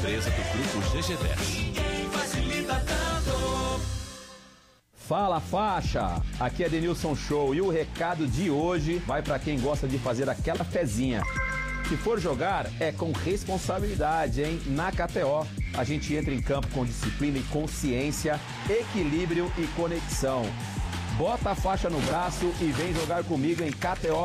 empresa do Grupo GG10. Ninguém facilita tanto. Fala, faixa! Aqui é Denilson Show e o recado de hoje vai para quem gosta de fazer aquela fezinha. Se for jogar, é com responsabilidade, hein? Na KTO, a gente entra em campo com disciplina e consciência, equilíbrio e conexão. Bota a faixa no braço e vem jogar comigo em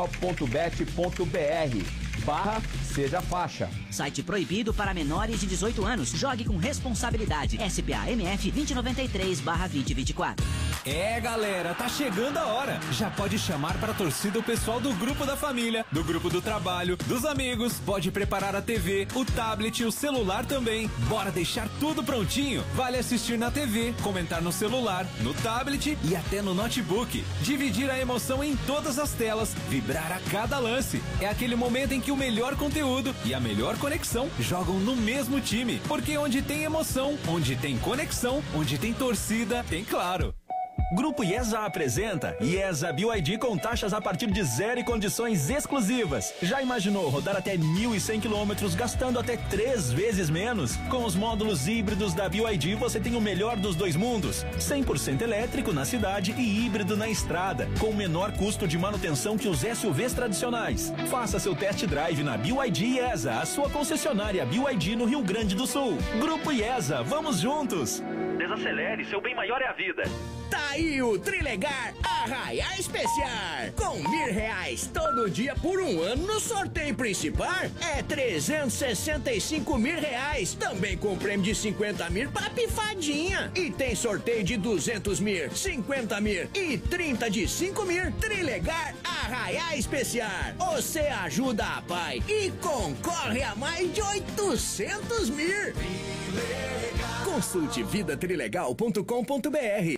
kto.bet.br/seja faixa. Site proibido para menores de 18 anos. Jogue com responsabilidade. SPA MF 2093/2024. É, galera, tá chegando a hora. Já pode chamar para a torcida o pessoal do grupo da família, do grupo do trabalho, dos amigos. Pode preparar a TV, o tablet e o celular também. Bora deixar tudo prontinho. Vale assistir na TV, comentar no celular, no tablet e até no notebook. Dividir a emoção em todas as telas, vibrar a cada lance. É aquele momento em que o melhor conteúdo e a melhor conexão jogam no mesmo time. Porque onde tem emoção, onde tem conexão, onde tem torcida, tem Claro. Grupo IESA apresenta IESA BYD com taxas a partir de 0 e condições exclusivas. Já imaginou rodar até 1.100 quilômetros gastando até 3 vezes menos? Com os módulos híbridos da BYD você tem o melhor dos dois mundos. 100% elétrico na cidade e híbrido na estrada, com menor custo de manutenção que os SUVs tradicionais. Faça seu test drive na BYD IESA, a sua concessionária BYD no Rio Grande do Sul. Grupo IESA, vamos juntos! Desacelere, seu bem maior é a vida. Tá aí o Trilegar Arraiá Especial. Com R$1.000 todo dia por um ano no sorteio principal. É 365 mil reais. Também com prêmio de 50 mil pra pifadinha. E tem sorteio de 200 mil, 50 mil e 30 de 5 mil. Trilegar Arraiá Especial. Você ajuda a pai e concorre a mais de 800 mil. Trilegal. Consulte vidatrilegal.com.br.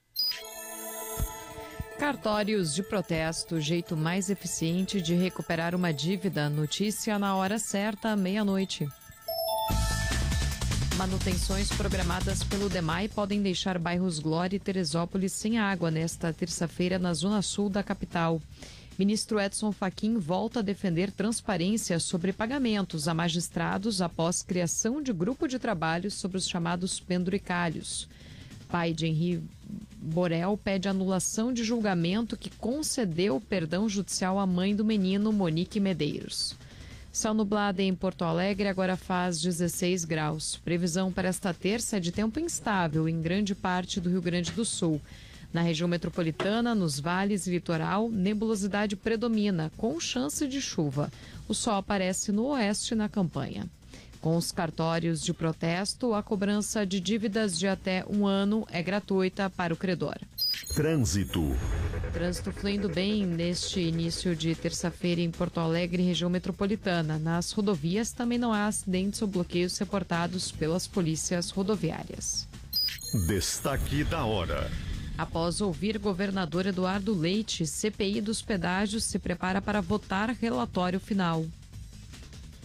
Cartórios de protesto, jeito mais eficiente de recuperar uma dívida. Notícia na hora certa, meia-noite. Manutenções programadas pelo DEMAI podem deixar bairros Glória e Teresópolis sem água nesta terça-feira na zona sul da capital. Ministro Edson Fachin volta a defender transparência sobre pagamentos a magistrados após criação de grupo de trabalho sobre os chamados penduricalhos. Pai de Henri Borel pede anulação de julgamento que concedeu perdão judicial à mãe do menino, Monique Medeiros. Céu nublado em Porto Alegre, agora faz 16 graus. Previsão para esta terça é de tempo instável em grande parte do Rio Grande do Sul. Na região metropolitana, nos vales e litoral, nebulosidade predomina, com chance de chuva. O sol aparece no oeste na campanha. Com os cartórios de protesto, a cobrança de dívidas de até um ano é gratuita para o credor. Trânsito. Trânsito fluindo bem neste início de terça-feira em Porto Alegre, região metropolitana. Nas rodovias também não há acidentes ou bloqueios reportados pelas polícias rodoviárias. Destaque da hora. Após ouvir governador Eduardo Leite, CPI dos pedágios se prepara para votar relatório final.